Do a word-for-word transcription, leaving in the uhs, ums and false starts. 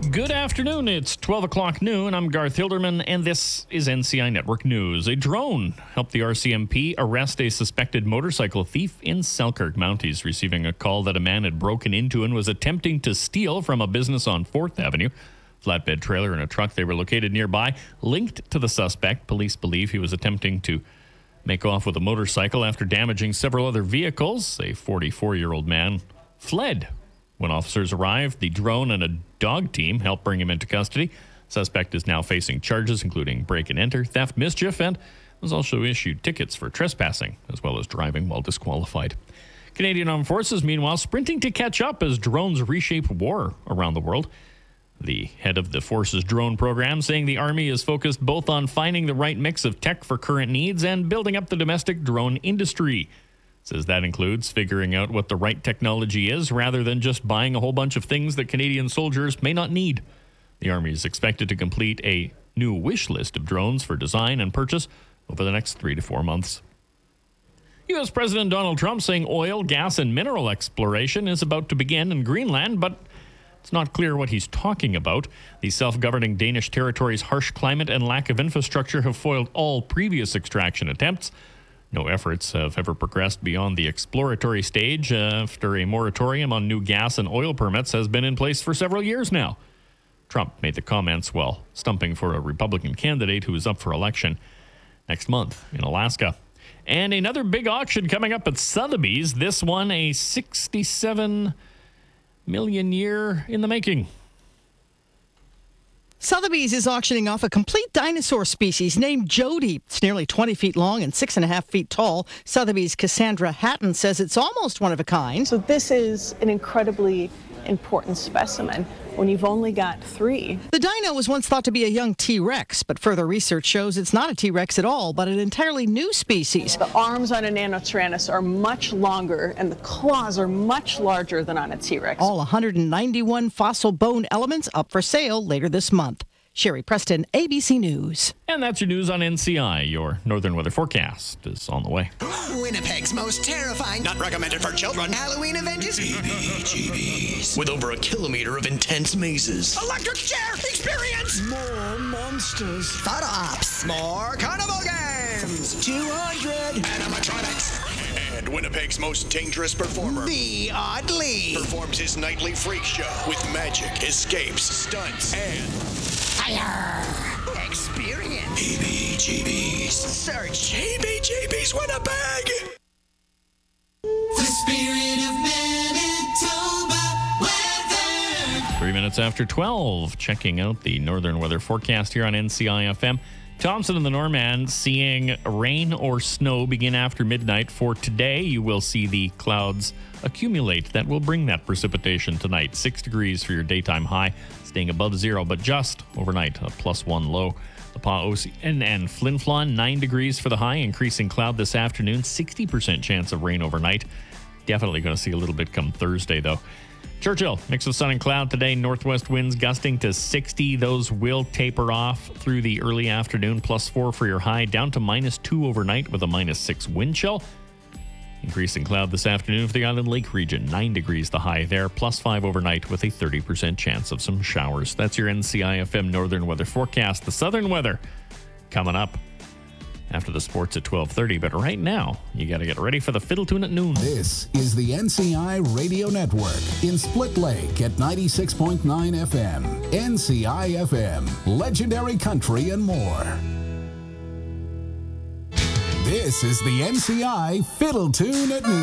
Good afternoon. It's twelve o'clock noon. I'm Garth Hilderman, and this is N C I Network News. A drone helped the R C M P arrest a suspected motorcycle thief in Selkirk Mounties, receiving a call that a man had broken into and was attempting to steal from a business on fourth Avenue. Flatbed trailer and a truck they were located nearby linked to the suspect. Police believe he was attempting to make off with a motorcycle after damaging several other vehicles. A forty-four-year-old man fled. When officers arrived, the drone and a dog team helped bring him into custody. Suspect is now facing charges including break and enter, theft, mischief, and was also issued tickets for trespassing, as well as driving while disqualified. Canadian Armed Forces, meanwhile, sprinting to catch up as drones reshape war around the world. The head of the Forces drone program saying the Army is focused both on finding the right mix of tech for current needs and building up the domestic drone industry. Says that includes figuring out what the right technology is rather than just buying a whole bunch of things that Canadian soldiers may not need. The Army is expected to complete a new wish list of drones for design and purchase over the next three to four months. U S President Donald Trump saying oil, gas, and mineral exploration is about to begin in Greenland, but it's not clear what he's talking about. The self-governing Danish territory's harsh climate and lack of infrastructure have foiled all previous extraction attempts. No efforts have ever progressed beyond the exploratory stage after a moratorium on new gas and oil permits has been in place for several years now. Trump made the comments while stumping for a Republican candidate who is up for election next month in Alaska. And another big auction coming up at Sotheby's. This one a sixty-seven million year in the making. Sotheby's is auctioning off a complete dinosaur species named Jody. It's nearly twenty feet long and six and a half feet tall. Sotheby's Cassandra Hatton says it's almost one of a kind. So this is an incredibly important specimen when you've only got three. The dino was once thought to be a young T-Rex, but further research shows it's not a T-Rex at all, but an entirely new species. The arms on a Nanotyrannus are much longer and the claws are much larger than on a T-Rex. All one hundred ninety-one fossil bone elements up for sale later this month. Sherry Preston, A B C News. And that's your news on N C I. Your Northern Weather Forecast is on the way. Winnipeg's most terrifying, not recommended for children, Halloween event is G B G B's. With over a kilometer of intense mazes. Electric chair experience! More monsters. Photo ops. More carnival games. two hundred animatronics. And Winnipeg's most dangerous performer, The Oddly, performs his nightly freak show with magic, escapes, stunts, and fire. Experience. G B G B's. Search G B G B's Winnipeg. The spirit of Manitoba weather. Three minutes after twelve, checking out the Northern Weather Forecast here on N C I F M. Thompson and the Norman seeing rain or snow begin after midnight. For today, you will see the clouds accumulate. That will bring that precipitation tonight. Six degrees for your daytime high, staying above zero, but just overnight, a plus one low. The Pa Ocean and Flin Flon, nine degrees for the high, increasing cloud this afternoon, sixty percent chance of rain overnight. Definitely going to see a little bit come Thursday, though. Churchill, mix of sun and cloud today. Northwest winds gusting to sixty. Those will taper off through the early afternoon. Plus four for your high, down to minus two overnight with a minus six wind chill. Increasing cloud this afternoon for the Island Lake region. Nine degrees the high there. Plus five overnight with a thirty percent chance of some showers. That's your N C I F M Northern Weather Forecast. The southern weather coming up after the sports at twelve thirty. But right now, you got to get ready for the Fiddle Tune at noon. This is the N C I Radio Network in Split Lake at ninety-six point nine F M. N C I F M, legendary country and more. This is the N C I Fiddle Tune at noon.